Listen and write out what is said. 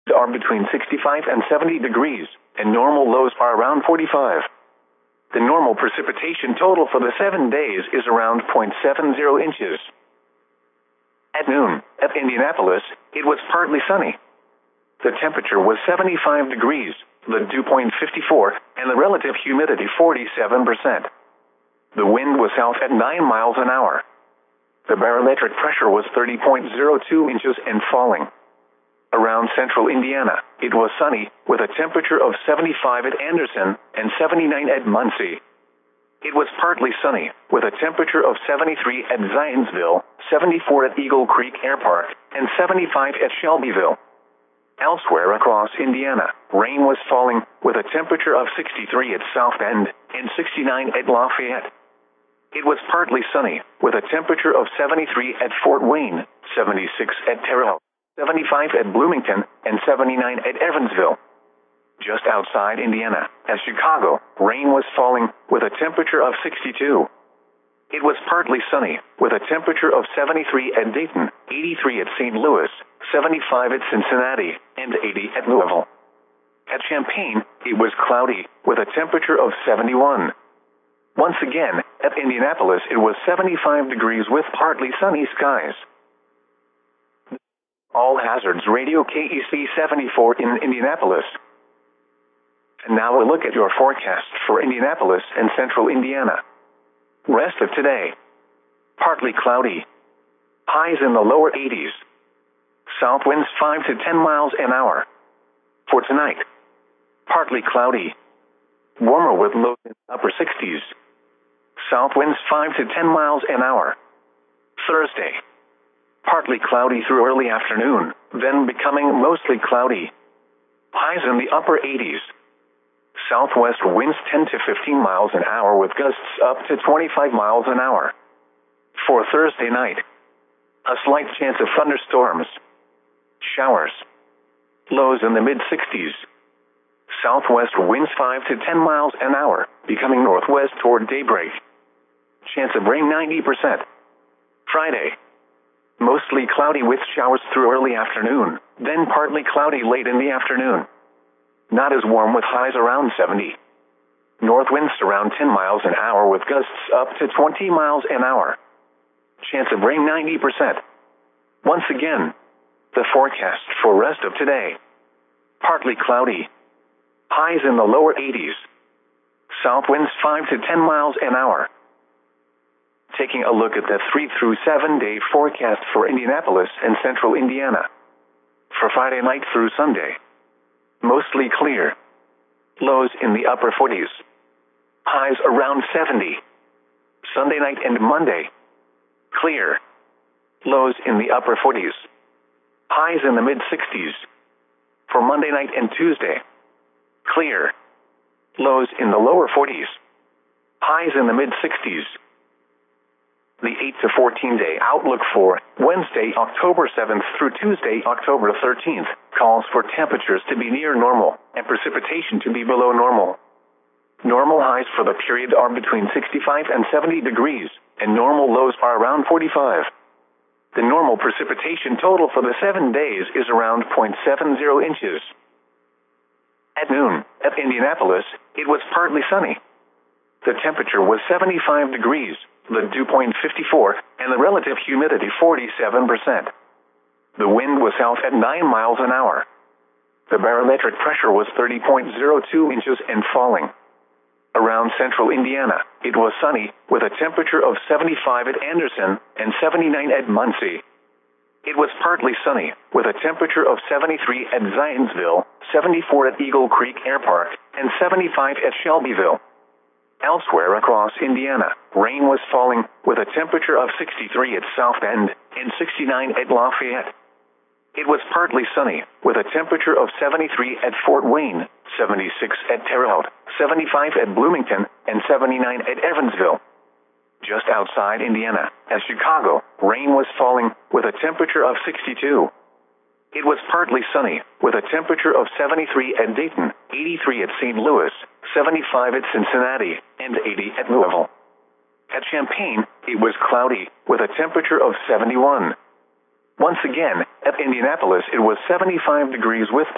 are between 65 and 70 degrees, and normal lows are around 45. The normal precipitation total for the 7 days is around 0.70 inches. At noon, at Indianapolis, it was partly sunny. The temperature was 75 degrees, the dew point 54, and the relative humidity 47%. The wind was south at 9 miles an hour. The barometric pressure was 30.02 inches and falling. Around central Indiana, it was sunny, with a temperature of 75 at Anderson and 79 at Muncie. It was partly sunny, with a temperature of 73 at Zionsville, 74 at Eagle Creek Air Park, and 75 at Shelbyville. Elsewhere across Indiana, rain was falling, with a temperature of 63 at South Bend and 69 at Lafayette. It was partly sunny, with a temperature of 73 at Fort Wayne, 76 at Terre Haute, 75 at Bloomington, and 79 at Evansville. Just outside Indiana, at Chicago, rain was falling, with a temperature of 62. It was partly sunny, with a temperature of 73 at Dayton, 83 at St. Louis, 75 at Cincinnati, and 80 at Louisville. At Champaign, it was cloudy, with a temperature of 71. Once again, at Indianapolis it was 75 degrees with partly sunny skies. All Hazards Radio KEC 74 in Indianapolis. And now a look at your forecast for Indianapolis and central Indiana. Rest of today. Partly cloudy. Highs in the lower 80s. South winds 5 to 10 miles an hour. For tonight. Partly cloudy. Warmer with lows in the upper 60s. South winds 5 to 10 miles an hour. Thursday. Partly cloudy through early afternoon, then becoming mostly cloudy. Highs in the upper 80s. Southwest winds 10 to 15 miles an hour with gusts up to 25 miles an hour. For Thursday night, a slight chance of thunderstorms. Showers. Lows in the mid-60s. Southwest winds 5 to 10 miles an hour, becoming northwest toward daybreak. Chance of rain 90%. Friday. Mostly cloudy with showers through early afternoon, then partly cloudy late in the afternoon. Not as warm with highs around 70. North winds around 10 miles an hour with gusts up to 20 miles an hour. Chance of rain 90%. Once again, the forecast for rest of today. Partly cloudy. Highs in the lower 80s. South winds 5 to 10 miles an hour. Taking a look at the 3 through 7 day forecast for Indianapolis and central Indiana. For Friday night through Sunday. Mostly clear. Lows in the upper 40s. Highs around 70. Sunday night and Monday. Clear. Lows in the upper 40s. Highs in the mid-60s. For Monday night and Tuesday. Clear. Lows in the lower 40s. Highs in the mid-60s. The 8 to 14 day outlook for Wednesday, October 7th through Tuesday, October 13th, calls for temperatures to be near normal and precipitation to be below normal. Normal highs for the period are between 65 and 70 degrees, and normal lows are around 45. The normal precipitation total for the 7 days is around 0.70 inches. At noon, at Indianapolis, it was partly sunny. The temperature was 75 degrees, the dew point 54, and the relative humidity 47%. The wind was south at 9 miles an hour. The barometric pressure was 30.02 inches and falling. Around central Indiana, it was sunny, with a temperature of 75 at Anderson and 79 at Muncie. It was partly sunny, with a temperature of 73 at Zionsville, 74 at Eagle Creek Air Park, and 75 at Shelbyville. Elsewhere across Indiana, rain was falling, with a temperature of 63 at South Bend and 69 at Lafayette. It was partly sunny, with a temperature of 73 at Fort Wayne, 76 at Terre Haute, 75 at Bloomington, and 79 at Evansville. Just outside Indiana, at Chicago, rain was falling, with a temperature of 62. It was partly sunny, with a temperature of 73 at Dayton, 83 at St. Louis, 75 at Cincinnati, and 80 at Louisville. At Champaign, it was cloudy, with a temperature of 71. Once again, at Indianapolis it was 75 degrees with